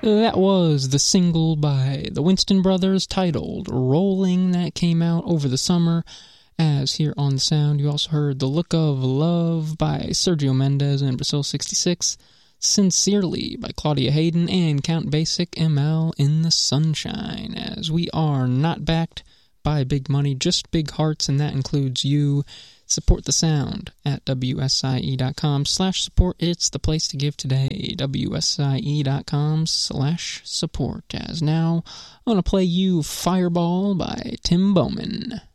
That was the single by the Winston Brothers titled Rolling that came out over the summer. As here on the sound, you also heard The Look of Love by Sergio Mendes and Brazil 66, Sincerely by Claudia Hayden, and Count Basic ML in the Sunshine, as we are not backed by big money, just big hearts, and that includes you. Support the sound at WSIE.com/support. It's the place to give today, WSIE.com/support. As now, I'm going to play you Fireball by Tim Bowman.